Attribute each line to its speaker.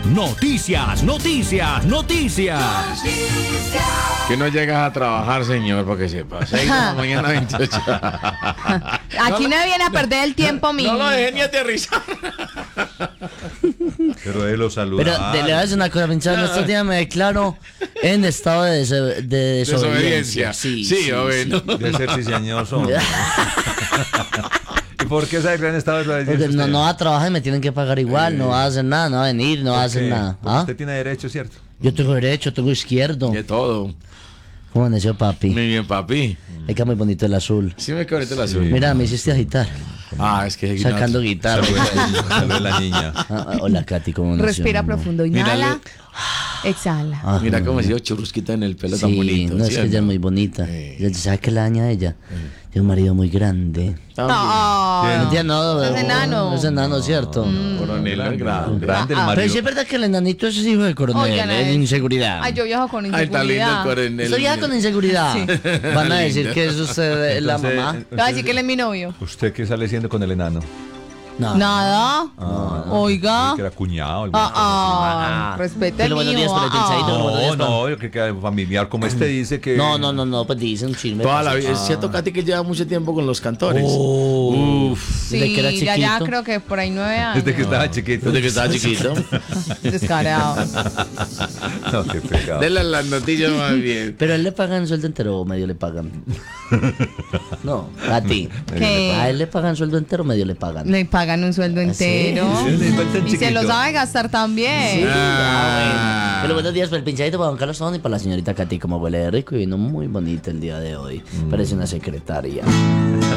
Speaker 1: Noticias, noticias, noticias.
Speaker 2: Que no llegas a trabajar, señor, para que sepa. 6 de la mañana, 28.
Speaker 3: Aquí no viene a perder el tiempo mío.
Speaker 2: No lo dejé ni aterrizar.
Speaker 4: Pero él lo saluda.
Speaker 5: Pero le voy a decir una cosa, pinchado. En estos días me declaro en estado de desobediencia.
Speaker 2: Sí, bueno.
Speaker 4: De ser cizañoso. ¿Y por qué esa gran estado de desobediencia?
Speaker 5: Porque no va a trabajar y me tienen que pagar igual. No va a hacer nada, no va a venir, no va a hacer nada.
Speaker 4: Porque usted tiene derecho, ¿cierto?
Speaker 5: Yo tengo derecho, tengo izquierdo.
Speaker 2: De todo.
Speaker 5: ¿Cómo amaneció, papi?
Speaker 2: Muy bien, papi.
Speaker 5: Me queda muy bonito el azul.
Speaker 2: Sí me quedó ahorita el azul.
Speaker 5: Mira, me hiciste agitar.
Speaker 2: Es que
Speaker 5: Sacando guitarra.
Speaker 4: Salve la niña.
Speaker 5: Hola, Katy, ¿cómo nació?
Speaker 3: Respira profundo, inhala, exhala.
Speaker 2: Mira cómo se dio churrusquita en el pelo tan
Speaker 5: Sí,
Speaker 2: bonito.
Speaker 5: no, es que ella es muy bonita. ¿Sabes qué la daña a ella? Tiene un marido muy grande.
Speaker 3: No,
Speaker 5: No,
Speaker 3: es enano.
Speaker 5: Es enano, ¿cierto?
Speaker 2: Coronel grande.
Speaker 4: Grande el
Speaker 5: Pero
Speaker 4: marido.
Speaker 5: sí es verdad que el enanito es hijo de coronel,
Speaker 3: Oigan,
Speaker 5: es inseguridad.
Speaker 3: Ay, yo viajo con
Speaker 2: Ay, está lindo el
Speaker 3: inseguridad.
Speaker 2: coronel.
Speaker 5: Eso ya con inseguridad. Van a decir
Speaker 2: Lindo.
Speaker 5: que es usted la
Speaker 4: Entonces,
Speaker 5: mamá.
Speaker 3: Te voy a decir que él es mi novio.
Speaker 4: ¿Usted qué sale siendo con el enano?
Speaker 5: No.
Speaker 3: Nada. Oiga.
Speaker 4: Que era cuñado. alguna cosa así.
Speaker 3: Respete
Speaker 5: Pero
Speaker 3: el
Speaker 5: buenos días
Speaker 3: mío.
Speaker 5: por el pensadito. buenos días,
Speaker 4: No, yo creo que familiar como este dice que...
Speaker 5: No, pues dice un chisme.
Speaker 2: Toda la
Speaker 5: pues,
Speaker 2: vida. Es cierto, Katy, que lleva mucho tiempo con los cantores.
Speaker 5: Desde que era
Speaker 3: Sí, ya
Speaker 5: chiquito.
Speaker 3: creo que por ahí 9 años.
Speaker 4: Desde que estaba chiquito.
Speaker 2: Desde que estaba chiquito.
Speaker 3: Descarado.
Speaker 4: No, qué pecado.
Speaker 2: Denle las noticias más bien.
Speaker 5: Pero a él le pagan sueldo entero o medio le pagan. No, a ti.
Speaker 3: ¿Qué?
Speaker 5: A él le pagan sueldo entero o medio le pagan.
Speaker 3: Le pagan un sueldo entero. Y se lo sabe gastar también.
Speaker 5: Pero buenos días para el pinchadito, para don Carlos Tón y para la señorita Katy, como huele de rico y vino muy bonita el día de hoy. Parece una secretaria.